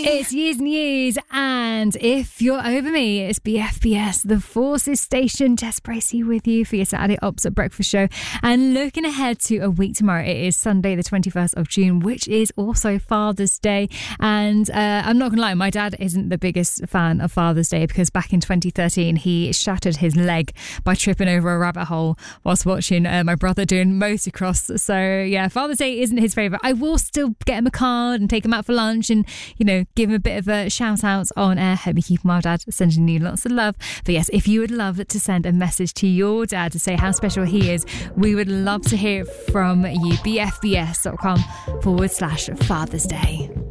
It's Years and Years, and if you're over me, it's BFBS, The Forces Station. Jess Bracey with you for your Saturday Ops at Breakfast show. And looking ahead to a week tomorrow, it is Sunday the 21st of June, which is also Father's Day. And I'm not going to lie, my dad isn't the biggest fan of Father's Day because back in 2013, he shattered his leg by tripping over a rabbit hole whilst watching my brother doing motocross. So yeah, Father's Day isn't his favourite. I will still get him a card and take him out for lunch and, you know, give him a bit of a shout out on air. Hope you keep my dad, sending you lots of love. But yes, if you would love to send a message to your dad to say how special he is, we would love to hear from you. BFBS.com/Father's Day.